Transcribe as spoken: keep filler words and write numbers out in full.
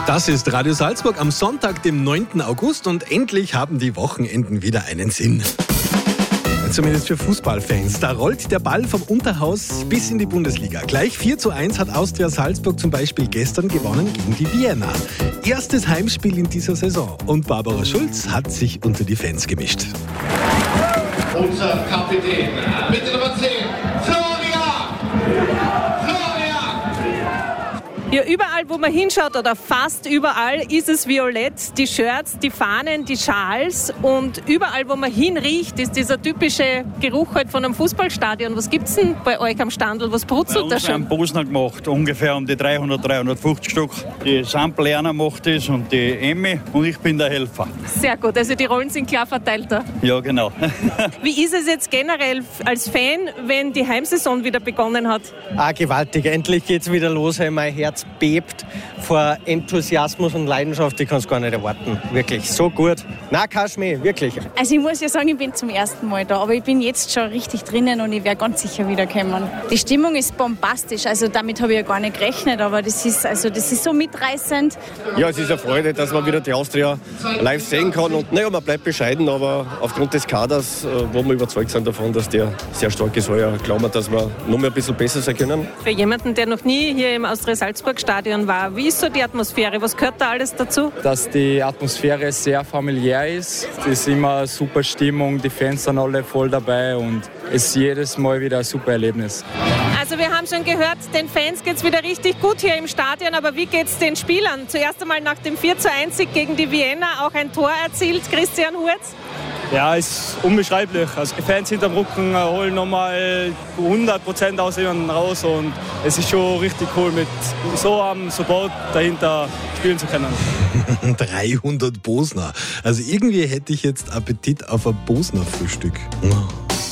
Das ist Radio Salzburg am Sonntag, dem neunten August, und endlich haben die Wochenenden wieder einen Sinn. Zumindest für Fußballfans. Da rollt der Ball vom Unterhaus bis in die Bundesliga. Gleich vier zu eins hat Austria Salzburg zum Beispiel gestern gewonnen gegen die Vienna. Erstes Heimspiel in dieser Saison. Und Barbara Schulz hat sich unter die Fans gemischt. Unser Kapitän mit der Nummer zehn, Florian! Florian! Ja, überall, wo man hinschaut, oder fast überall, ist es violett. Die Shirts, die Fahnen, die Schals, und überall, wo man hinriecht, ist dieser typische Geruch halt von einem Fußballstadion. Was gibt's denn bei euch am Standel? Was brutzelt da schon? Wir haben Bosner gemacht, ungefähr um die dreihundert, dreihundertfünfzig Stück. Die Sample Erna macht das und die Emmy, und ich bin der Helfer. Sehr gut, also die Rollen sind klar verteilt da. Ja, genau. Wie ist es jetzt generell als Fan, wenn die Heimsaison wieder begonnen hat? Ah, gewaltig. Endlich geht's wieder los. Mein Herz bebt vor Enthusiasmus und Leidenschaft. Ich kann es gar nicht erwarten. Wirklich, so gut. Na, kein Schmäh, wirklich. Also ich muss ja sagen, ich bin zum ersten Mal da, aber ich bin jetzt schon richtig drinnen und ich werde ganz sicher wiederkommen. Die Stimmung ist bombastisch, also damit habe ich ja gar nicht gerechnet, aber das ist, also das ist so mitreißend. Ja, es ist eine Freude, dass man wieder die Austria live sehen kann, und naja, man bleibt bescheiden, aber aufgrund des Kaders, wo wir überzeugt sind davon, dass der sehr stark ist, glauben wir, dass wir noch mehr ein bisschen besser sein können. Für jemanden, der noch nie hier im Austria Salzburg Stadion war, wie ist so die Atmosphäre? Was gehört da alles dazu? Dass die Atmosphäre sehr familiär ist. Es ist immer eine super Stimmung, die Fans sind alle voll dabei und es ist jedes Mal wieder ein super Erlebnis. Also wir haben schon gehört, den Fans geht es wieder richtig gut hier im Stadion, aber wie geht es den Spielern? Zuerst einmal nach dem vier zu eins Sieg gegen die Vienna auch ein Tor erzielt, Christian Hurz. Ja, es ist unbeschreiblich. Also die Fans hinterm Rücken holen nochmal hundert Prozent aus ihnen raus, und es ist schon richtig cool, mit so einem Support dahinter spielen zu können. dreihundert Bosner. Also irgendwie hätte ich jetzt Appetit auf ein Bosner Frühstück.